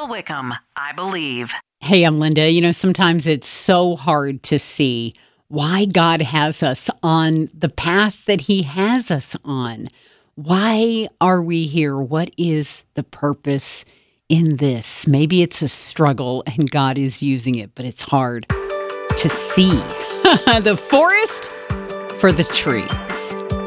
Bill Wickham, I believe. Hey, I'm Linda. Sometimes it's so hard to see why God has us on the path that He has us on. Why are we here? What is the purpose in this? Maybe it's a struggle and God is using it, but it's hard to see the forest for the trees.